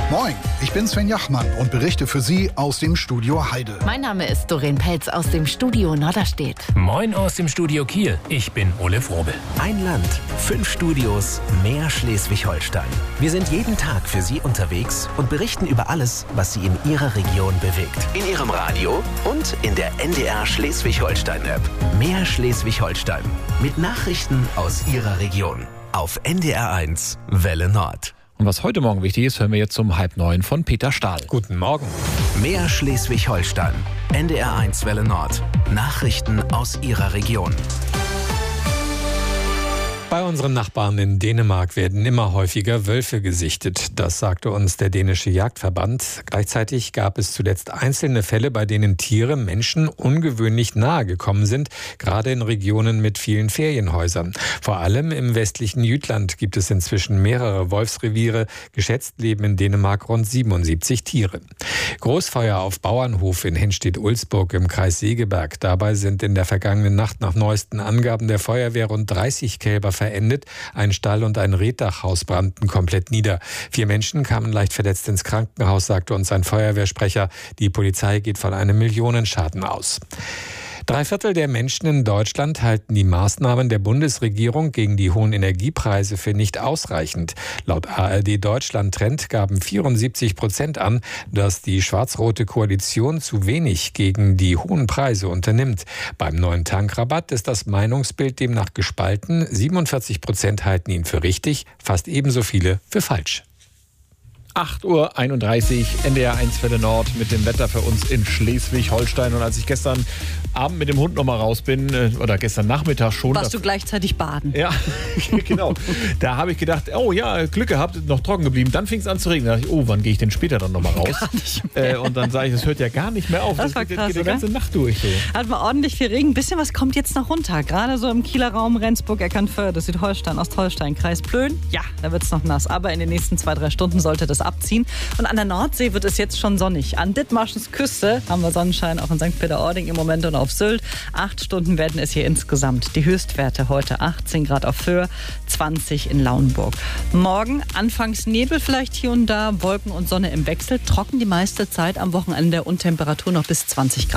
Moin, ich bin Sven Jachmann und berichte für Sie aus dem Studio Heide. Mein Name ist Doreen Pelz aus dem Studio Norderstedt. Moin aus dem Studio Kiel, ich bin Ole Frobel. Ein Land, 5 Studios, mehr Schleswig-Holstein. Wir sind jeden Tag für Sie unterwegs und berichten über alles, was Sie in Ihrer Region bewegt. In Ihrem Radio und in der NDR Schleswig-Holstein-App. Mehr Schleswig-Holstein mit Nachrichten aus Ihrer Region. Auf NDR1 Welle Nord. Und was heute Morgen wichtig ist, hören wir jetzt um 8:30 von Peter Stahl. Guten Morgen. Mehr Schleswig-Holstein. NDR1 Welle Nord. Nachrichten aus Ihrer Region. Bei unseren Nachbarn in Dänemark werden immer häufiger Wölfe gesichtet. Das sagte uns der dänische Jagdverband. Gleichzeitig gab es zuletzt einzelne Fälle, bei denen Tiere Menschen ungewöhnlich nahe gekommen sind, gerade in Regionen mit vielen Ferienhäusern. Vor allem im westlichen Jütland gibt es inzwischen mehrere Wolfsreviere. Geschätzt leben in Dänemark rund 77 Tiere. Großfeuer auf Bauernhof in Henstedt-Ulzburg im Kreis Segeberg. Dabei sind in der vergangenen Nacht nach neuesten Angaben der Feuerwehr rund 30 Kälber verendet. Ein Stall und ein Reetdachhaus brannten komplett nieder. 4 Menschen kamen leicht verletzt ins Krankenhaus, sagte uns ein Feuerwehrsprecher. Die Polizei geht von einem Millionenschaden aus. 3/4 der Menschen in Deutschland halten die Maßnahmen der Bundesregierung gegen die hohen Energiepreise für nicht ausreichend. Laut ARD Deutschland Trend gaben 74% an, dass die schwarz-rote Koalition zu wenig gegen die hohen Preise unternimmt. Beim neuen Tankrabatt ist das Meinungsbild demnach gespalten. 47% halten ihn für richtig, fast ebenso viele für falsch. 8:31 Uhr, NDR1 Welle Nord mit dem Wetter für uns in Schleswig-Holstein. Und als ich gestern Abend mit dem Hund noch mal raus bin, oder gestern Nachmittag schon. Warst du gleichzeitig baden? Ja, genau. Da habe ich gedacht, oh ja, Glück gehabt, noch trocken geblieben. Dann fing es an zu regnen. Da dachte ich, oh, wann gehe ich denn später dann noch mal raus? Gar nicht mehr. Und dann sage ich, das hört ja gar nicht mehr auf. Das war krass, geht die ganze Nacht durch. So. Hat man ordentlich viel Regen. Ein bisschen was kommt jetzt noch runter. Gerade so im Kieler Raum, Rendsburg, Eckernförde, Südholstein, Ostholstein, Kreis Plön. Ja, da wird es noch nass. Aber in den nächsten 2-3 Stunden sollte das abziehen. Und an der Nordsee wird es jetzt schon sonnig. An Dithmarschens Küste haben wir Sonnenschein, auch in St. Peter-Ording im Moment und auf Sylt. 8 Stunden werden es hier insgesamt. Die Höchstwerte heute 18 Grad auf Föhr, 20 in Lauenburg. Morgen anfangs Nebel vielleicht hier und da, Wolken und Sonne im Wechsel. Trocken die meiste Zeit am Wochenende und Temperatur noch bis 20 Grad.